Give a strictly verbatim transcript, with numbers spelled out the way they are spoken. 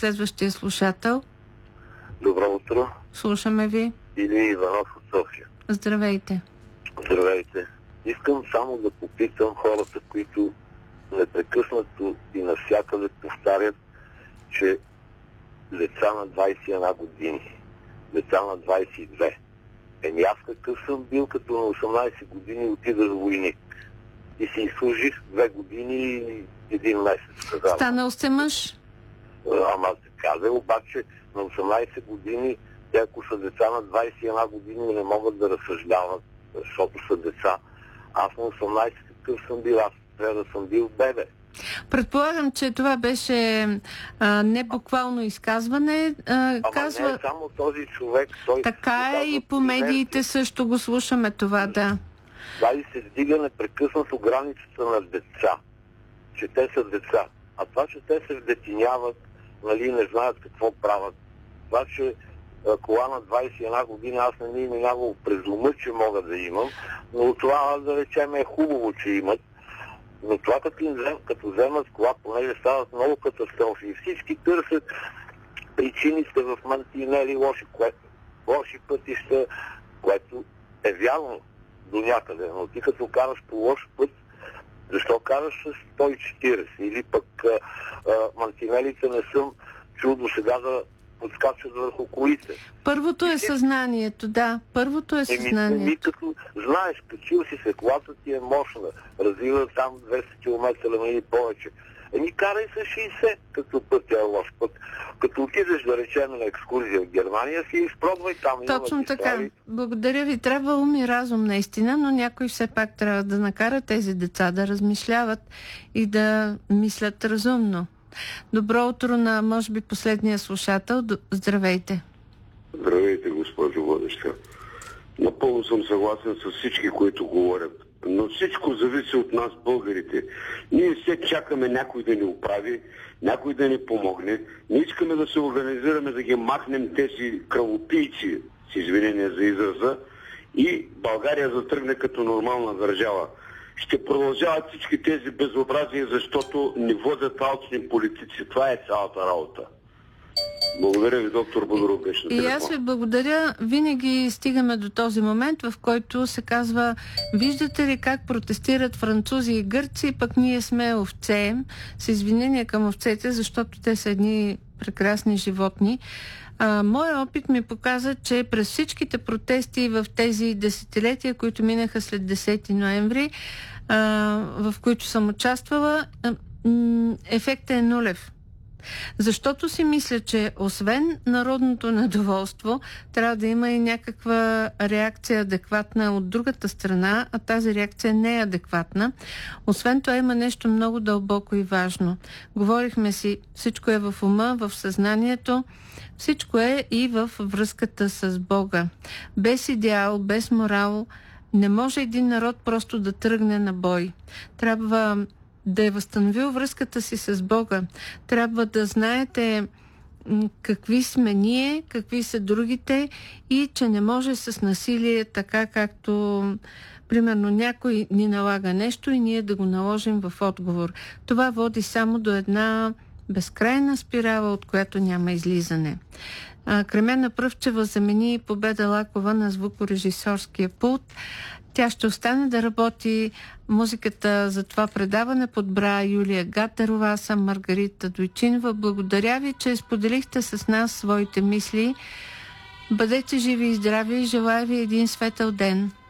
следващия слушател. Добро утро. Слушаме ви. Или Иванов от София. Здравейте. Здравейте. Искам само да попитам хората, които непрекъснато и навсякъде повтарят, че деца на двайсет и една години, деца на двайсет и две. Еми аз какъв съм бил, като на осемнайсет години отидах в войник и си изслужих две години и един месец. Казвам. Станал сте мъж? Ама се каза, обаче на осемнайсет години, те ако са деца на двайсет и една години, не могат да разсъждават, защото са деца. Аз на осемнайсет какъв съм бил, аз трябва да съм бил бебе. Предполагам, че това беше а, не буквално изказване. А, Ама казва... не е само този човек. Той така е и по медиите също го слушаме това, да. Да, и се вдига непрекъснато границата на деца. Че те са деца. А това, че те се вдетиняват, нали, не знаят какво правят. Това, че а, кола на двайсет и една години, аз не ми минавал през ума, че мога да имам, но това, да речем, е хубаво, че имат. Но това като, им взем, като вземат кола, понеже стават много катастрофи и всички търсят причините в мантинели, лоши, което, лоши пътища, което е вярно до някъде. Но ти като караш по лош път, защо караш с сто и четирийсет? Или пък а, а, мантинелите не съм чул до сега да подскачат върху колите. Първото е съзнанието, да. Първото е съзнанието. Еми, като знаеш, качил си се, колата ти е мощна, развива там двеста километра или повече. Еми, карай с шейсет, като пътя е лош път. Като отидеш, да речем, на екскурзия в Германия, си изпробвай там. Точно така. Истории. Благодаря ви. Трябва ум и разум наистина, но някой все пак трябва да накара тези деца да размишляват и да мислят разумно. Добро утро на, може би, последния слушател. Здравейте. Здравейте, госпожо водеща. Напълно съм съгласен с всички, които говорят. Но всичко зависи от нас, българите. Ние все чакаме някой да ни оправи, някой да ни помогне. Не искаме да се организираме, да ги махнем тези кръвопийци, с извинение за израза, и България затръгне като нормална държава. Ще продължават всички тези безобразия, защото ни водят алчни политици. Това е цялата работа. Благодаря ви, доктор Бодоров, беше на телефон. И аз ви благодаря. Винаги стигаме до този момент, в който се казва: виждате ли как протестират французи и гърци, пък ние сме овце, с извинение към овцете, защото те са едни прекрасни животни. А, моят опит ми показа, че през всичките протести в тези десетилетия, които минаха след десети ноември, а, в които съм участвала, а, м- ефектът е нулев. Защото си мисля, че освен народното недоволство, трябва да има и някаква реакция адекватна от другата страна, а тази реакция не е адекватна. Освен това има нещо много дълбоко и важно. Говорихме си, всичко е в ума, в съзнанието, всичко е и в връзката с Бога. Без идеал, без морал не може един народ просто да тръгне на бой. Трябва да е възстановил връзката си с Бога. Трябва да знаете какви сме ние, какви са другите и че не може с насилие, така както примерно някой ни налага нещо и ние да го наложим в отговор. Това води само до една безкрайна спирала, от която няма излизане. Кремена Пръвчева замени Победа Лакова на звукорежисорския пулт. Тя ще остане да работи. Музиката за това предаване подбра Юлия Гатерова, аз съм Маргарита Дойчинова. Благодаря ви, че споделихте с нас своите мисли. Бъдете живи и здрави и желая ви един светъл ден.